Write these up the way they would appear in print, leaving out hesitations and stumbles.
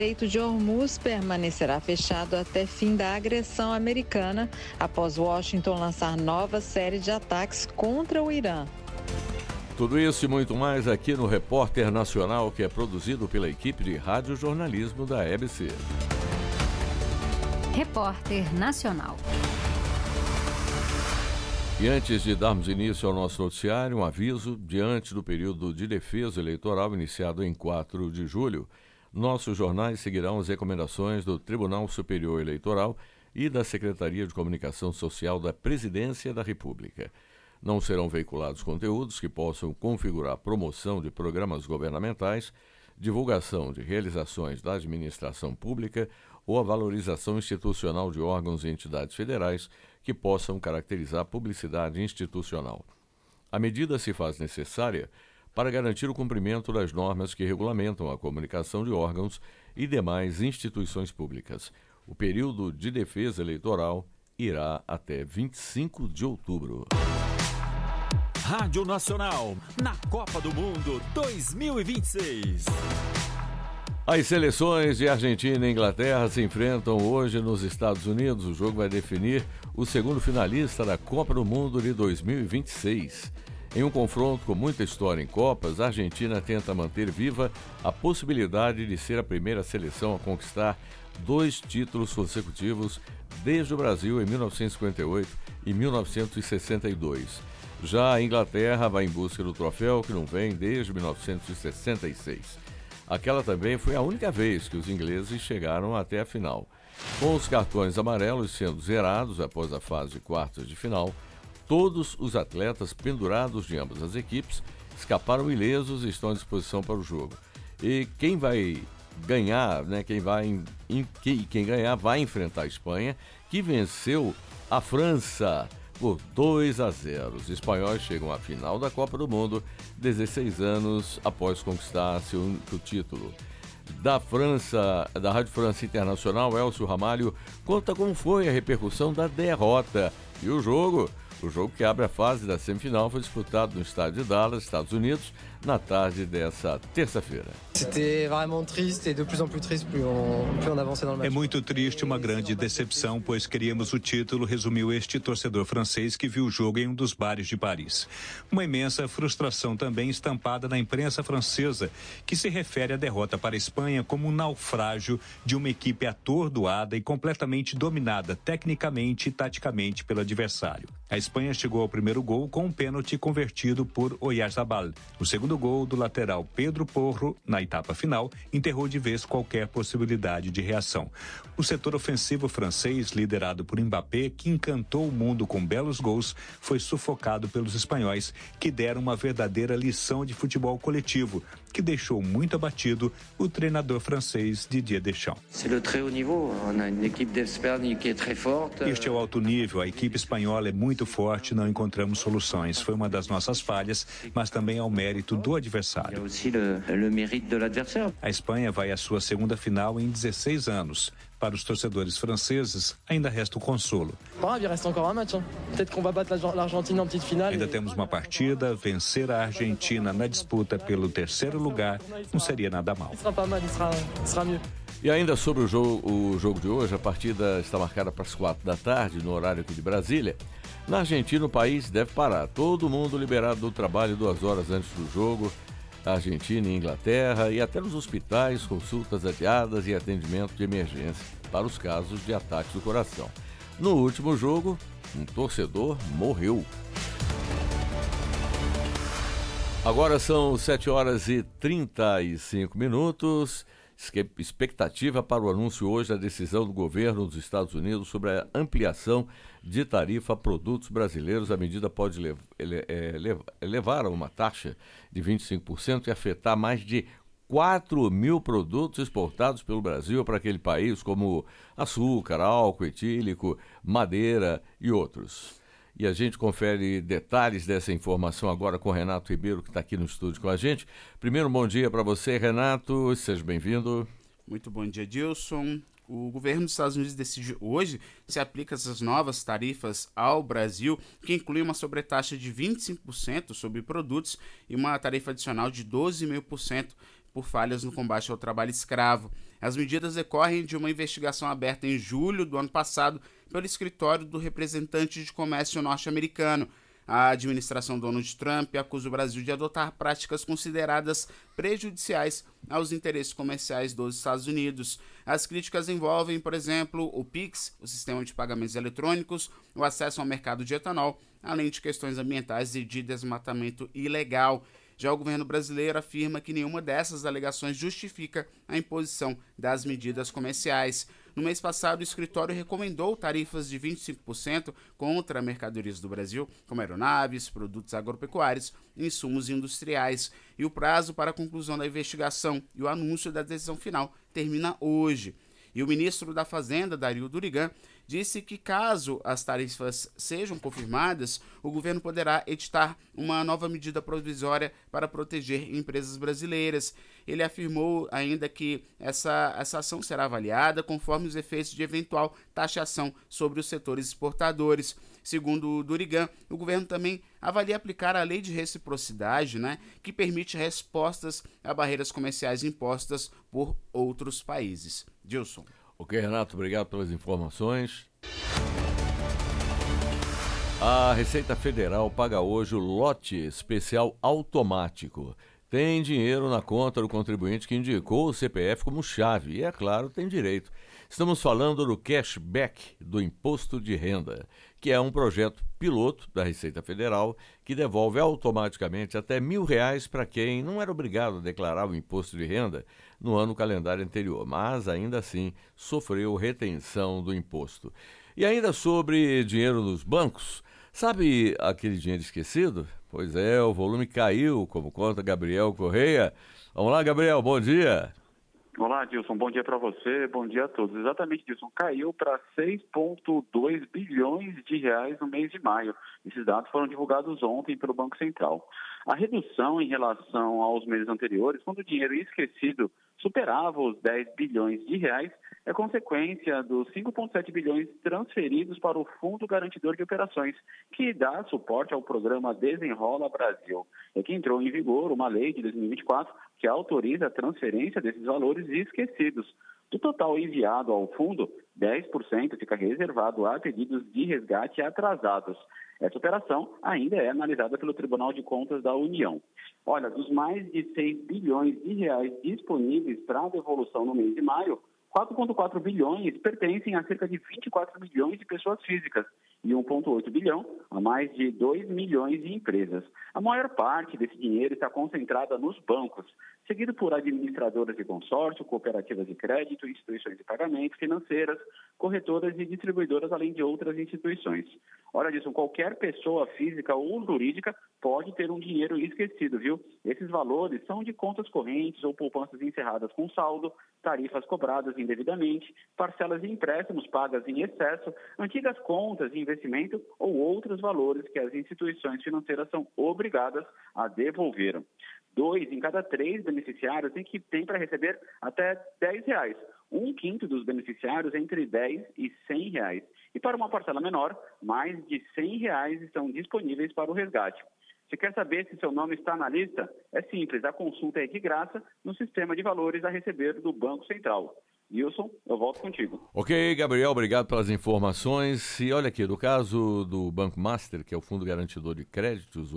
Estreito de Hormuz permanecerá fechado até fim da agressão americana, após Washington lançar nova série de ataques contra o Irã. Tudo isso e muito mais aqui no Repórter Nacional, que é produzido pela equipe de radiojornalismo da EBC. Repórter Nacional. E antes de darmos início ao nosso noticiário, um aviso: diante do período de defesa eleitoral iniciado em 4 de julho, nossos jornais seguirão as recomendações do Tribunal Superior Eleitoral e da Secretaria de Comunicação Social da Presidência da República. Não serão veiculados conteúdos que possam configurar promoção de programas governamentais, divulgação de realizações da administração pública ou a valorização institucional de órgãos e entidades federais que possam caracterizar publicidade institucional. A medida se faz necessária para garantir o cumprimento das normas que regulamentam a comunicação de órgãos e demais instituições públicas. O período de defesa eleitoral irá até 25 de outubro. Rádio Nacional, na Copa do Mundo 2026. As seleções de Argentina e Inglaterra se enfrentam hoje nos Estados Unidos. O jogo vai definir o segundo finalista da Copa do Mundo de 2026. Em um confronto com muita história em Copas, a Argentina tenta manter viva a possibilidade de ser a primeira seleção a conquistar 2 títulos consecutivos desde o Brasil em 1958 e 1962. Já a Inglaterra vai em busca do troféu que não vem desde 1966. Aquela também foi a única vez que os ingleses chegaram até a final. Com os cartões amarelos sendo zerados após a fase de quartas de final, todos os atletas pendurados de ambas as equipes escaparam ilesos e estão à disposição para o jogo. E quem vai ganhar, quem ganhar vai enfrentar a Espanha, que venceu a França por 2-0. Os espanhóis chegam à final da Copa do Mundo 16 anos após conquistar seu título. Da Rádio França Internacional, Elcio Ramalho conta como foi a repercussão da derrota. E o jogo que abre a fase da semifinal foi disputado no estádio de Dallas, Estados Unidos, na tarde dessa terça-feira. É muito triste, uma grande decepção, pois queríamos o título, resumiu este torcedor francês que viu o jogo em um dos bares de Paris. Uma imensa frustração também estampada na imprensa francesa, que se refere à derrota para a Espanha como um naufrágio de uma equipe atordoada e completamente dominada tecnicamente e taticamente pelo adversário. A Espanha chegou ao primeiro gol com um pênalti convertido por Oyarzabal. O segundo gol do lateral Pedro Porro, na etapa final, enterrou de vez qualquer possibilidade de reação. O setor ofensivo francês, liderado por Mbappé, que encantou o mundo com belos gols, foi sufocado pelos espanhóis, que deram uma verdadeira lição de futebol coletivo, que deixou muito abatido o treinador francês Didier Deschamps. Este é o alto nível, a equipe espanhola é muito forte, não encontramos soluções. Foi uma das nossas falhas, mas também ao mérito do adversário. A Espanha vai à sua segunda final em 16 anos. Para os torcedores franceses, ainda resta o consolo. Ainda temos uma partida, vencer a Argentina na disputa pelo terceiro lugar não seria nada mal. E ainda sobre o jogo de hoje, a partida está marcada para as 4 da tarde, no horário aqui de Brasília. Na Argentina, o país deve parar. Todo mundo liberado do trabalho 2 horas antes do jogo. Argentina e Inglaterra, e até nos hospitais, consultas adiadas e atendimento de emergência para os casos de ataques do coração. No último jogo, um torcedor morreu. Agora são 7h35. Expectativa para o anúncio hoje da decisão do governo dos Estados Unidos sobre a ampliação de tarifa a produtos brasileiros. A medida pode levar a uma taxa de 25% e afetar mais de 4 mil produtos exportados pelo Brasil para aquele país, como açúcar, álcool etílico, madeira e outros. E a gente confere detalhes dessa informação agora com o Renato Ribeiro, que está aqui no estúdio com a gente. Primeiro, bom dia para você, Renato. Seja bem-vindo. Muito bom dia, Dilson. O governo dos Estados Unidos decide hoje se aplica essas novas tarifas ao Brasil, que inclui uma sobretaxa de 25% sobre produtos e uma tarifa adicional de 12,5% por falhas no combate ao trabalho escravo. As medidas decorrem de uma investigação aberta em julho do ano passado pelo escritório do representante de comércio norte-americano. A administração Donald Trump acusa o Brasil de adotar práticas consideradas prejudiciais aos interesses comerciais dos Estados Unidos. As críticas envolvem, por exemplo, o PIX, o sistema de pagamentos eletrônicos, o acesso ao mercado de etanol, além de questões ambientais e de desmatamento ilegal. Já o governo brasileiro afirma que nenhuma dessas alegações justifica a imposição das medidas comerciais. No mês passado, o escritório recomendou tarifas de 25% contra mercadorias do Brasil, como aeronaves, produtos agropecuários e insumos industriais. E o prazo para a conclusão da investigação e o anúncio da decisão final termina hoje. E o ministro da Fazenda, Dario Durigan, disse que caso as tarifas sejam confirmadas, o governo poderá editar uma nova medida provisória para proteger empresas brasileiras. Ele afirmou ainda que essa ação será avaliada conforme os efeitos de eventual taxação sobre os setores exportadores. Segundo o Durigan, o governo também avalia aplicar a lei de reciprocidade, que permite respostas a barreiras comerciais impostas por outros países. Gilson. Ok, Renato, obrigado pelas informações. A Receita Federal paga hoje o lote especial automático. Tem dinheiro na conta do contribuinte que indicou o CPF como chave e, é claro, tem direito. Estamos falando do cashback do Imposto de Renda, que é um projeto piloto da Receita Federal que devolve automaticamente até R$1.000 para quem não era obrigado a declarar o imposto de renda no ano calendário anterior, mas ainda assim sofreu retenção do imposto. E ainda sobre dinheiro nos bancos, sabe aquele dinheiro esquecido? Pois é, o volume caiu, como conta Gabriel Correia. Vamos lá, Gabriel, bom dia. Olá, Dilson, bom dia para você, bom dia a todos. Exatamente, Dilson, caiu para 6,2 bilhões de reais no mês de maio. Esses dados foram divulgados ontem pelo Banco Central. A redução em relação aos meses anteriores, quando o dinheiro esquecido superava os 10 bilhões de reais, é consequência dos 5,7 bilhões transferidos para o Fundo Garantidor de Operações, que dá suporte ao programa Desenrola Brasil. É que entrou em vigor uma lei de 2024 que autoriza a transferência desses valores esquecidos. Do total enviado ao fundo, 10% fica reservado a pedidos de resgate atrasados. Essa operação ainda é analisada pelo Tribunal de Contas da União. Olha, dos mais de 6 bilhões de reais disponíveis para devolução no mês de maio, 4,4 bilhões pertencem a cerca de 24 milhões de pessoas físicas e 1,8 bilhão a mais de 2 milhões de empresas. A maior parte desse dinheiro está concentrada nos bancos, seguido por administradoras de consórcio, cooperativas de crédito, instituições de pagamento, financeiras, corretoras e distribuidoras, além de outras instituições. Olha disso, qualquer pessoa física ou jurídica pode ter um dinheiro esquecido, viu? Esses valores são de contas correntes ou poupanças encerradas com saldo, tarifas cobradas indevidamente, parcelas de empréstimos pagas em excesso, antigas contas de investimento ou outros valores que as instituições financeiras são obrigadas a devolver. 2 em cada 3 beneficiários tem para receber até R$10. 1/5 dos beneficiários entre R$10 e R$100. E para uma parcela menor, mais de R$100 estão disponíveis para o resgate. Se quer saber se seu nome está na lista, é simples, a consulta é de graça no sistema de valores a receber do Banco Central. Wilson, eu volto contigo. Ok, Gabriel, obrigado pelas informações. E olha aqui, no caso do Banco Master, que é o Fundo Garantidor de Créditos, o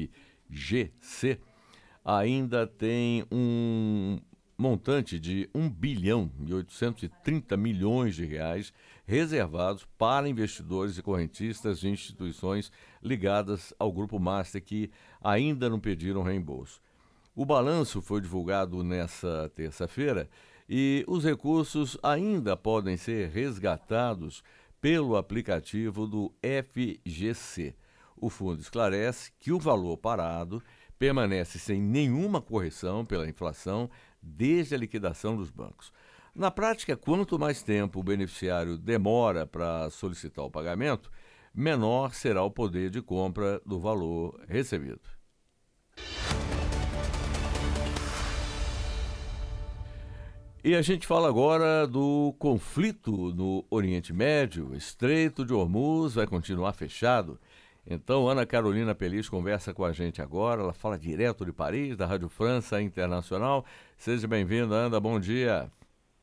FGC, ainda tem um montante de 1 bilhão e 830 milhões de reais reservados para investidores e correntistas de instituições ligadas ao Grupo Master que ainda não pediram reembolso. O balanço foi divulgado nessa terça-feira e os recursos ainda podem ser resgatados pelo aplicativo do FGC. O fundo esclarece que o valor parado permanece sem nenhuma correção pela inflação desde a liquidação dos bancos. Na prática, quanto mais tempo o beneficiário demora para solicitar o pagamento, menor será o poder de compra do valor recebido. E a gente fala agora do conflito no Oriente Médio. O Estreito de Hormuz vai continuar fechado. Então, Ana Carolina Pelis conversa com a gente agora. Ela fala direto de Paris, da Rádio França Internacional. Seja bem-vinda, Ana. Bom dia.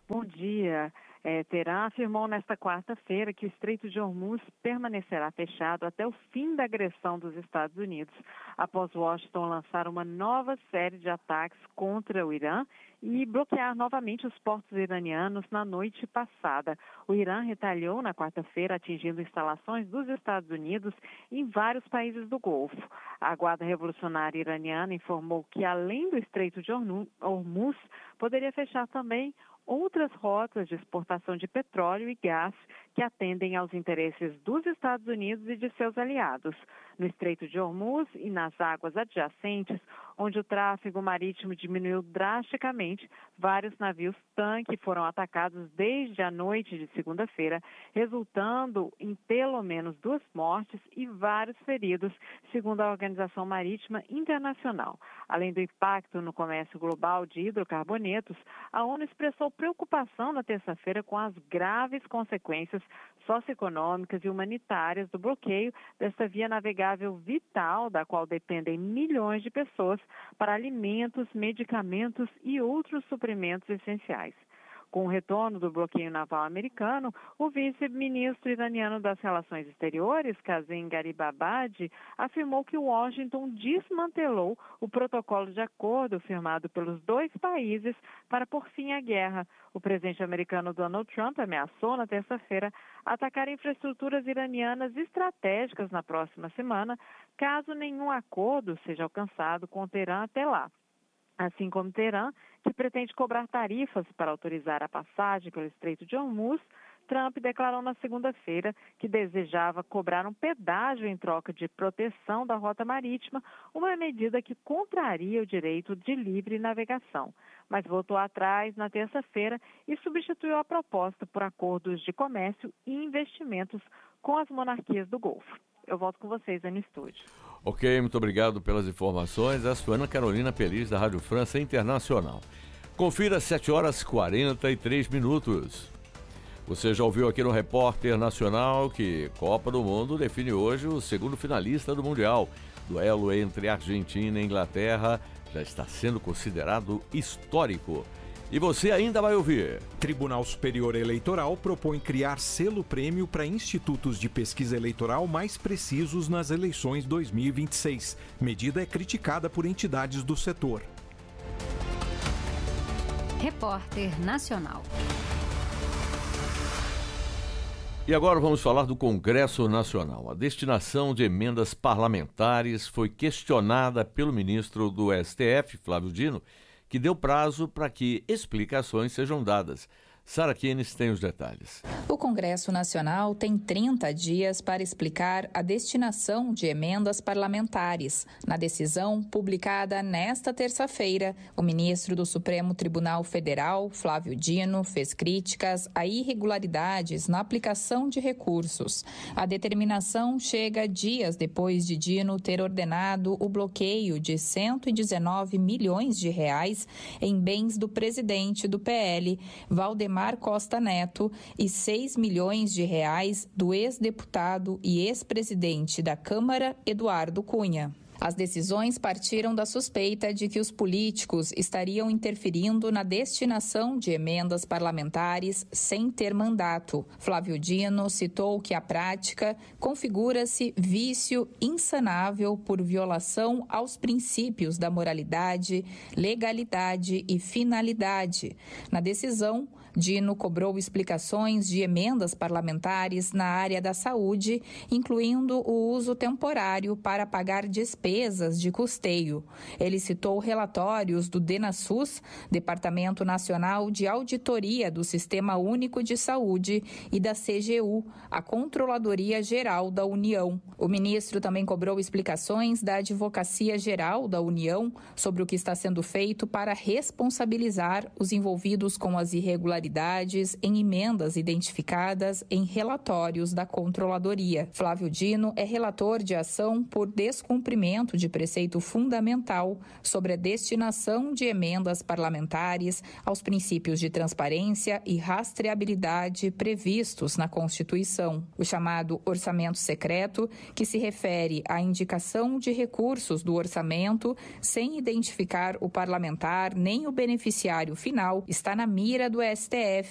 Bom dia. Teherã afirmou nesta quarta-feira que o Estreito de Hormuz permanecerá fechado até o fim da agressão dos Estados Unidos, após Washington lançar uma nova série de ataques contra o Irã e bloquear novamente os portos iranianos na noite passada. O Irã retaliou na quarta-feira, atingindo instalações dos Estados Unidos em vários países do Golfo. A Guarda Revolucionária Iraniana informou que, além do Estreito de Hormuz, poderia fechar também outras rotas de exportação de petróleo e gás que atendem aos interesses dos Estados Unidos e de seus aliados. No Estreito de Hormuz e nas águas adjacentes, onde o tráfego marítimo diminuiu drasticamente, vários navios-tanque foram atacados desde a noite de segunda-feira, resultando em pelo menos 2 mortes e vários feridos, segundo a Organização Marítima Internacional. Além do impacto no comércio global de hidrocarbonetos, a ONU expressou preocupação na terça-feira com as graves consequências socioeconômicas e humanitárias do bloqueio desta via navegável vital, da qual dependem milhões de pessoas para alimentos, medicamentos e outros suprimentos essenciais. Com o retorno do bloqueio naval americano, o vice-ministro iraniano das Relações Exteriores, Kazem Garibabadi, afirmou que Washington desmantelou o protocolo de acordo firmado pelos 2 países para pôr fim à guerra. O presidente americano Donald Trump ameaçou na terça-feira atacar infraestruturas iranianas estratégicas na próxima semana, caso nenhum acordo seja alcançado com Teherã até lá. Assim como Teherã, que pretende cobrar tarifas para autorizar a passagem pelo Estreito de Hormuz, Trump declarou na segunda-feira que desejava cobrar um pedágio em troca de proteção da rota marítima, uma medida que contraria o direito de livre navegação. Mas voltou atrás na terça-feira e substituiu a proposta por acordos de comércio e investimentos com as monarquias do Golfo. Eu volto com vocês aí no estúdio. Ok, muito obrigado pelas informações. Essa foi Ana Carolina Peliz, da Rádio França Internacional. Confira 7h43. Você já ouviu aqui no Repórter Nacional que Copa do Mundo define hoje o segundo finalista do Mundial. Duelo entre Argentina e Inglaterra já está sendo considerado histórico. E você ainda vai ouvir. Tribunal Superior Eleitoral propõe criar selo-prêmio para institutos de pesquisa eleitoral mais precisos nas eleições 2026. Medida é criticada por entidades do setor. Repórter Nacional. E agora vamos falar do Congresso Nacional. A destinação de emendas parlamentares foi questionada pelo ministro do STF, Flávio Dino, que deu prazo para que explicações sejam dadas. Sara Keynes tem os detalhes. O Congresso Nacional tem 30 dias para explicar a destinação de emendas parlamentares. Na decisão publicada nesta terça-feira, o ministro do Supremo Tribunal Federal, Flávio Dino, fez críticas a irregularidades na aplicação de recursos. A determinação chega dias depois de Dino ter ordenado o bloqueio de 119 milhões de reais em bens do presidente do PL, Valdemar Costa Neto, e 6 milhões de reais do ex-deputado e ex-presidente da Câmara, Eduardo Cunha. As decisões partiram da suspeita de que os políticos estariam interferindo na destinação de emendas parlamentares sem ter mandato. Flávio Dino citou que a prática configura-se vício insanável por violação aos princípios da moralidade, legalidade e finalidade. Na decisão, Dino cobrou explicações de emendas parlamentares na área da saúde, incluindo o uso temporário para pagar despesas de custeio. Ele citou relatórios do DenaSUS, Departamento Nacional de Auditoria do Sistema Único de Saúde, e da CGU, a Controladoria Geral da União. O ministro também cobrou explicações da Advocacia Geral da União sobre o que está sendo feito para responsabilizar os envolvidos com as irregularidades em emendas identificadas em relatórios da Controladoria. Flávio Dino é relator de ação por descumprimento de preceito fundamental sobre a destinação de emendas parlamentares aos princípios de transparência e rastreabilidade previstos na Constituição. O chamado orçamento secreto, que se refere à indicação de recursos do orçamento sem identificar o parlamentar nem o beneficiário final, está na mira do STF STF